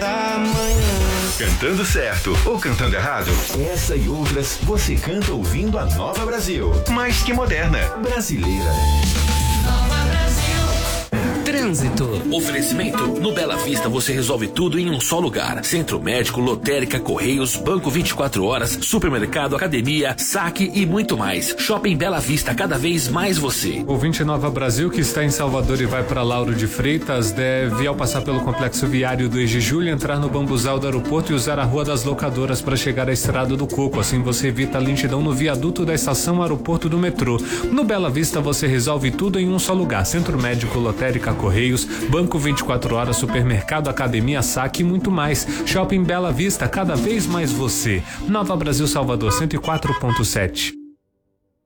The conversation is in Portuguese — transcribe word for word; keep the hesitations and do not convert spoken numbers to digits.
da manhã. Cantando certo ou cantando errado? Essa e outras você canta ouvindo a Nova Brasil. Mais que moderna, brasileira. Nova Brasil. Trânsito. Oferecimento. No Bela Vista você resolve tudo em um só lugar. Centro médico, lotérica, correios, banco vinte e quatro horas, supermercado, academia, saque e muito mais. Shopping Bela Vista, cada vez mais você. Ouvinte Nova Brasil que está em Salvador e vai para Lauro de Freitas deve, ao passar pelo complexo viário do dois de julho, entrar no bambuzal do aeroporto e usar a Rua das Locadoras para chegar à Estrada do Coco. Assim você evita a lentidão no viaduto da estação aeroporto do metrô. No Bela Vista você resolve tudo em um só lugar. Centro médico, lotérica, correios, banco vinte e quatro horas, supermercado, academia, saque e muito mais. Shopping Bela Vista, cada vez mais você. Nova Brasil Salvador cento e quatro ponto sete.